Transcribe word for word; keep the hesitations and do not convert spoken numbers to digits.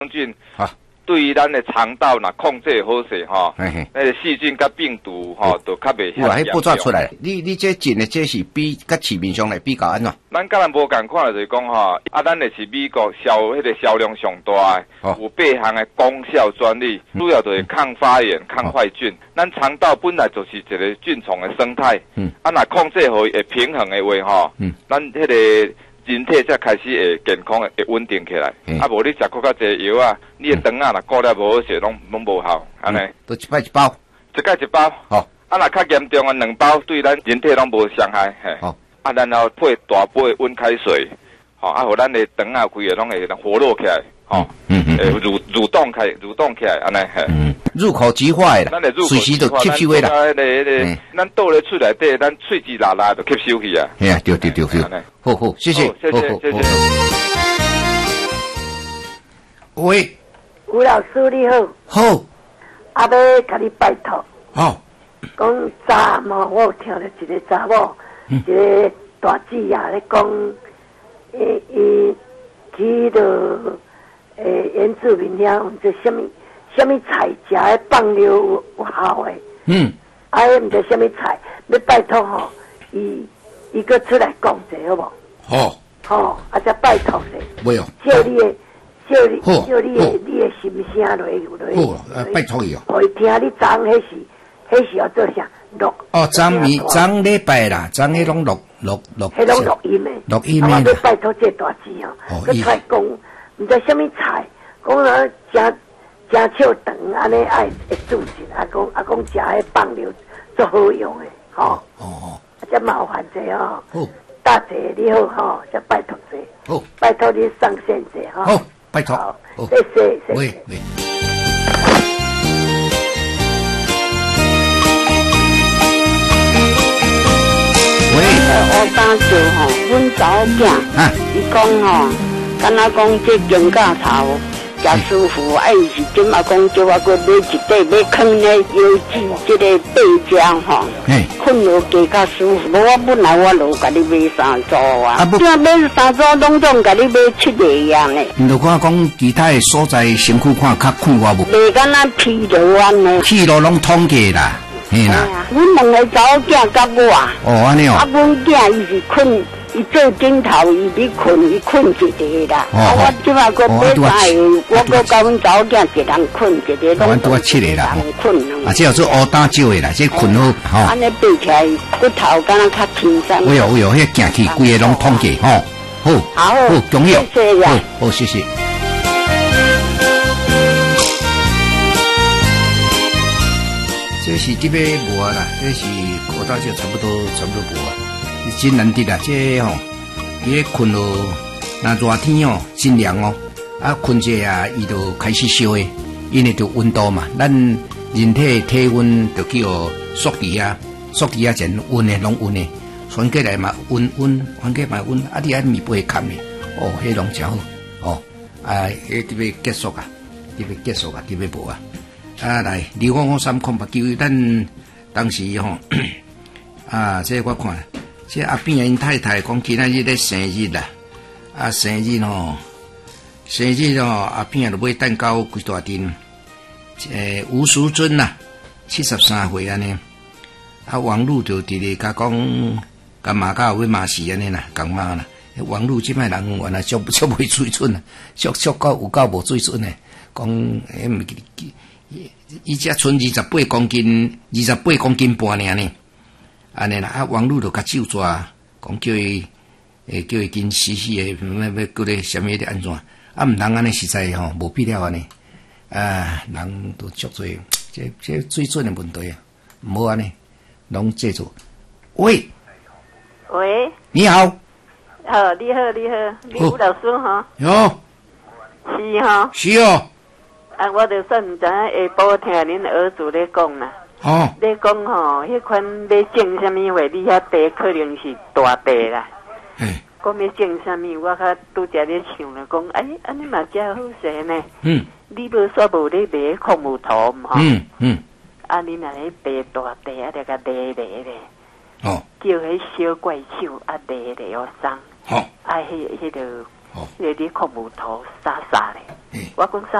菌好。 对于咱的肠道呐控制好势吼，那个细菌甲病毒吼都较袂遐。 哇，迄报纸出来，你你这进的这是比甲市面上来比较安怎？ 咱甲咱无共款就是讲吼，啊，咱的是美国销迄个销量上大的，哦、有八项的功效专利，主要就是抗发炎、抗坏菌。咱、哦、肠道本来就是一个菌丛的生态，嗯，啊，若控制好会平衡的话吼，嗯，咱迄个。人体才开始会健康会稳定起来，啊，无你食搁较济药啊，你的肠啊若顾了无好势，拢拢无效，安尼。 都一摆一包， 一摆一包。哦。啊，若较严重啊，两包对咱人体拢无伤害，嘿。哦。啊，然后配大杯温开水，吼，啊，互咱的肠啊规个拢会活络起来，吼。嗯嗯。诶，蠕蠕动开，蠕动起来，安尼嘿。嗯。入口即化的啦，随时就吸收的啦。咱迄个，咱倒咧喙内底，咱喙齿拉拉就吸收去啊。 嘿啊，对对对对。好好，谢谢， 谢谢，谢谢。 喂， 吴老师你好。 好。 阿要甲你拜托。 好。 讲查某，我有听到一个查某，一个大姐啊咧讲，诶伊去到诶原住民了，这什么什么菜食诶放疗有有效诶。嗯。啊，迄毋知什么菜，要拜托吼，伊。伊个出来讲者好无？ 好， 好，啊，则拜托者。 没有。 叫你的，叫你，叫你的，你的心声落落。 好，呃，拜托伊哦。 我听你昨迄是，迄是要做啥？录。 哦，昨暝昨礼拜啦，昨迄拢录录录。 迄拢录音诶。 录音诶。 啊，要拜托这大姐哦，佮出来讲，毋知什么菜，讲啊，真真笑长，安尼爱会煮食，啊讲啊讲食迄放疗做好用诶，吼。哦哦。这麻烦者哦，好，大姐你好哈，这拜托者，好，拜托你上线者哈， 好，拜托， 好，谢谢，谢谢。 喂喂，喂， 我当就吼，阮查某囝，啊，伊讲吼，敢若讲这姜架头。真舒服，啊！伊是今嘛讲叫我搁买一块，买放咧腰子这个背浆吼，困落加较舒服。我本来我就甲你买三组啊，啊不，买三组拢总甲你买七个样呢。 你看讲其他的所在身躯看较困我无？ 袂敢若疲劳安尼。 疲劳拢通过啦，嘿啦。 阮两个查某囝甲我。 哦，安尼哦。 啊，阮囝伊是困。伊做顶头，伊比困，伊困一个啦。啊，我即马搁买三个，我搁甲阮查某囝一人困一个， 拢拄啊七个啦。 困啊，这叫做乌胆少的啦，这困好吼。 安尼爬起来，骨头敢若较轻松。 有有有，迄行去规个拢通过吼。好，好，好，恭喜，好，好，谢谢。这是这边无啊啦，这是乌胆少，差不多，差不多无啊。真难得啦，这吼，伊咧困落，那热天哦，真凉哦，啊困者啊，伊就开始烧诶，因为就温度嘛，咱人体体温就叫缩地啊，缩地啊，真温诶，拢温诶，传过来嘛温温，传过来嘛温，啊你啊咪不会看诶，哦，迄拢真好，哦，啊，迄特别结束啊，特别结束啊，特别无啊，啊来，二五五三空白球，咱当时吼，啊，这我看。这阿扁因太太讲今仔日咧生日啦，啊生日吼，生日吼阿扁就买蛋糕几大阵，诶吴淑尊呐，七十三岁安尼，啊王璐就直直甲讲，甲马甲有要骂死安尼啦，讲骂啦，王璐即摆人原来足足袂水准啊，足足够有够无水准诶，讲诶毋伊伊只剩二十八公斤，二十八公斤半尔呢。安尼啦，啊，王璐就甲手抓，讲叫伊，诶，叫伊紧死死诶，要要搁咧啥物咧安怎？啊，毋通安尼实在吼，无必要安尼。啊，人都足多，这这水准诶问题啊，毋好安尼，拢记住。喂， 喂， 你好。 好，你好，你好，你吴老师哈？ 有。 是哈？ 是哦。 啊，我就算毋知影下晡听恁儿子咧讲啦。哦，你讲吼，迄款要种什么话，你遐地可能是大地啦。嗯。讲要种什么，我较拄则咧想了，讲哎，安尼嘛真好势呢。嗯。你无煞无咧卖矿物图吼。嗯嗯。啊，你若咧卖大地，啊，得甲犁犁咧。哦。叫迄小怪兽啊犁犁哦送。好。啊，迄迄个哦，那里空木头沙沙的，我讲